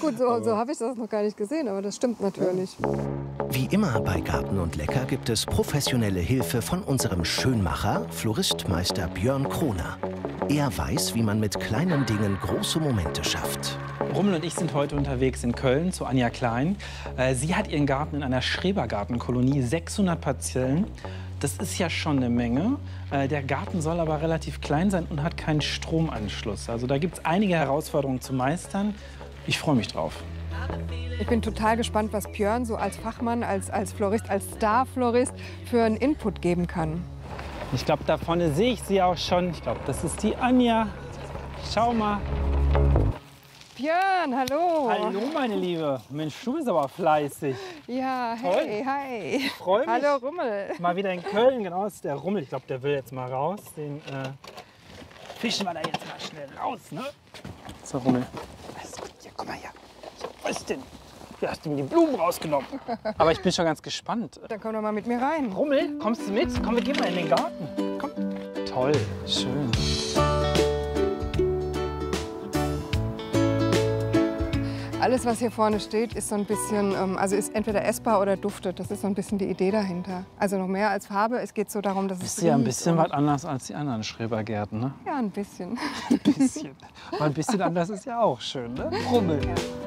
gut, so habe ich das noch gar nicht gesehen, aber das stimmt natürlich. Wie immer bei Garten und Lecker gibt es professionelle Hilfe von unserem Schönmacher, Floristmeister Björn Kroner. Er weiß, wie man mit kleinen Dingen große Momente schafft. Rummel und ich sind heute unterwegs in Köln zu Anja Klein. Sie hat ihren Garten in einer Schrebergartenkolonie, 600 Parzellen. Das ist ja schon eine Menge. Der Garten soll aber relativ klein sein und hat keinen Stromanschluss. Also da gibt es einige Herausforderungen zu meistern. Ich freue mich drauf. Ich bin total gespannt, was Björn so als Fachmann, als Florist, als Star-Florist für einen Input geben kann. Ich glaube, da vorne sehe ich sie auch schon. Ich glaube, das ist die Anja. Schau mal. Björn, hallo. Hallo, meine Liebe. Mensch, du bist aber fleißig. Ja, Toll. hey, hi. Ich freue mich. Hallo, Rummel. Mal wieder in Köln, genau, das ist der Rummel. Ich glaube, der will jetzt mal raus. Den fischen wir da jetzt mal schnell raus, ne? So, Rummel. Alles gut, hier, komm mal her. So, was ist denn? Du hast mir die Blumen rausgenommen. Aber ich bin schon ganz gespannt. Dann komm doch mal mit mir rein. Rummel, kommst du mit? Komm, wir gehen mal in den Garten. Komm. Toll, schön. Alles, was hier vorne steht, ist so ein bisschen, also ist entweder essbar oder duftet. Das ist so ein bisschen die Idee dahinter. Also noch mehr als Farbe. Es geht so darum, dass es Ist ja ein riecht bisschen und- was anders als die anderen Schrebergärten, ne? Ja, ein bisschen. Ein bisschen. Mal ein bisschen anders ist ja auch schön, ne? Rummel.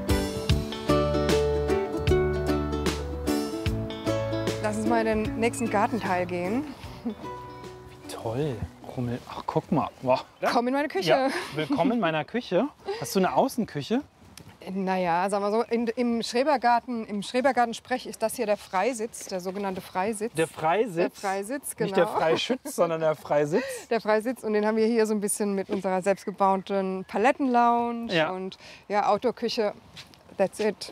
Lass uns mal in den nächsten Gartenteil gehen. Toll, Rummel. Ach, guck mal. Wow. Komm in meine Küche. Ja, willkommen in meiner Küche. Hast du eine Außenküche? Naja, sagen wir so, im Schrebergarten-Sprech ist das hier der Freisitz, der sogenannte Freisitz. Der Freisitz? Der Freisitz, genau. Nicht der Freischütz, sondern der Freisitz. Der Freisitz, und den haben wir hier so ein bisschen mit unserer selbstgebauten Palettenlounge Ja. und ja, Outdoor-Küche. That's it.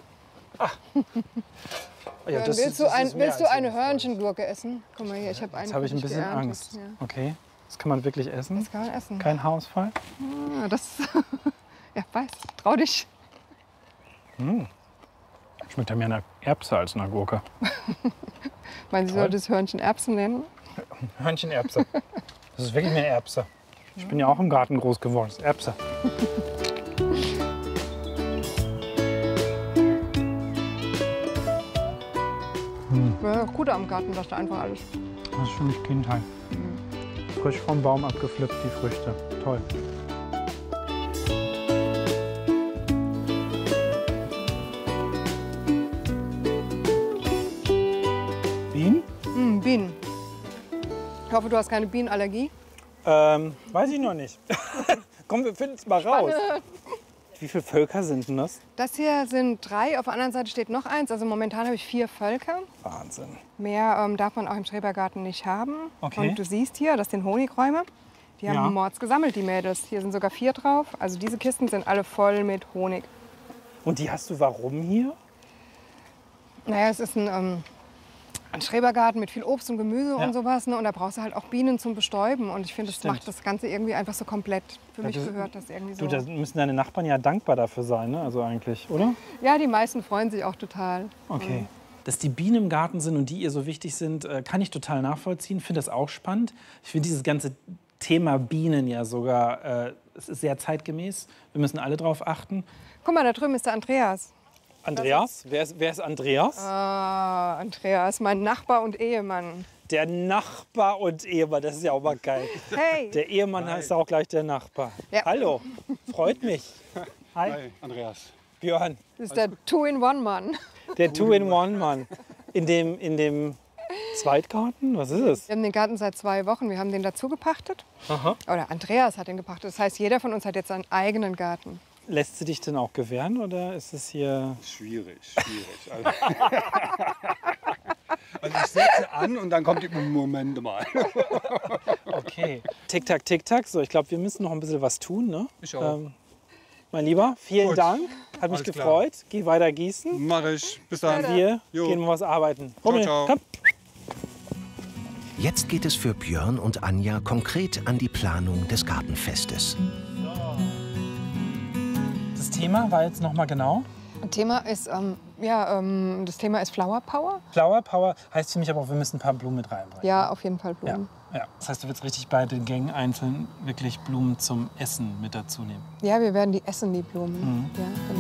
Ja, das willst ist du mehr als eine hilfreich. Hörnchengurke essen? Guck mal hier, ich habe eine. Jetzt habe ich ein für dich bisschen geerntet. Angst. Ja. Okay, das kann man wirklich essen? Das kann man essen. Kein Haarausfall? Ja, das, ja, weiß, trau dich. Schmeckt ja mehr nach Erbse als nach Gurke. Meinen Sie, soll das Hörnchen Erbsen nennen? Hörnchenerbse. Das ist wirklich eine Erbse. Ich bin ja auch im Garten groß geworden. Das ist Erbse. Ja, gut am Garten, dass da einfach alles. Das ist für mich Kindheit. Frisch vom Baum abgepflückt, die Früchte. Toll. Bienen? Bienen. Ich hoffe, du hast keine Bienenallergie. Weiß ich noch nicht. Komm, wir finden es mal raus. Wie viele Völker sind denn das? Das hier sind 3, auf der anderen Seite steht noch eins. Also momentan habe ich 4 Völker. Wahnsinn. Mehr darf man auch im Schrebergarten nicht haben. Okay. Und du siehst hier, das sind Honigräume. Die haben Ja. Mords gesammelt, die Mädels. Hier sind sogar 4 drauf. Also diese Kisten sind alle voll mit Honig. Und die hast du warum hier? Naja, es ist ein Schrebergarten mit viel Obst und Gemüse Ja. und sowas. Ne? Und da brauchst du halt auch Bienen zum Bestäuben. Und ich finde, das Stimmt. macht das Ganze irgendwie einfach so komplett. Für mich das- gehört das irgendwie so. Du, da müssen deine Nachbarn ja dankbar dafür sein, ne? Also eigentlich, oder? Ja, die meisten freuen sich auch total. Okay. Dass die Bienen im Garten sind und die ihr so wichtig sind, kann ich total nachvollziehen. Finde das auch spannend. Ich finde dieses ganze Thema Bienen ja sogar, es ist sehr zeitgemäß. Wir müssen alle drauf achten. Guck mal, da drüben ist der Andreas. Andreas? Wer ist Andreas? Ah, Andreas, mein Nachbar und Ehemann. Der Nachbar und Ehemann, das ist ja auch mal geil. Hey, Der Ehemann heißt auch gleich der Nachbar. Ja. Hallo, freut mich. Hi, Hi, Andreas. Björn, das ist der Two-in-One-Mann. der Two-in-One-Mann. In dem Zweitgarten, was ist es? Wir haben den Garten seit 2 Wochen. Wir haben den dazu gepachtet. Aha. Oder Andreas hat den gepachtet. Das heißt, jeder von uns hat jetzt seinen eigenen Garten. Lässt sie dich denn auch gewähren oder ist es hier... Schwierig. Also ich setze an und dann kommt die Moment mal. Okay. Tick-Tack, Tick-Tack. So, ich glaube, wir müssen noch ein bisschen was tun, ne? Ich auch. Mein Lieber, vielen Gut. Dank. Hat mich Alles klar. gefreut. Geh weiter gießen. Mach ich. Bis dann. Wir Jo. gehen mal was arbeiten. Rummel, ciao. komm. Jetzt geht es für Björn und Anja konkret an die Planung des Gartenfestes. Das Thema war jetzt noch mal genau. Das Thema ist, das Thema ist Flower Power. Flower Power heißt für mich aber auch, wir müssen ein paar Blumen mit reinbringen. Ja, auf jeden Fall Ja, Blumen. ja. Das heißt, du willst richtig bei den Gängen einzeln wirklich Blumen zum Essen mit dazu nehmen. Ja, wir werden die essen, die Blumen. Ja, genau.